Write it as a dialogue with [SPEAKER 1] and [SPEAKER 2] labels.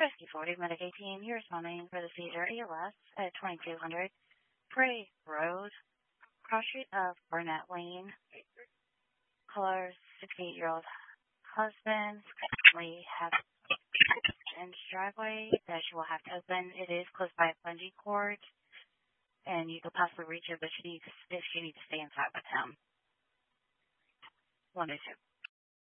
[SPEAKER 1] Rescue 40, Medic 18, you're responding for the seizure ALS at 2200 Prairie Road, cross street of Burnett Lane. Caller 68-year-old husband currently has in driveway that she will have to open. It is close by a bungee cord, and you could possibly reach it, but if she needs to stay inside with him. 102.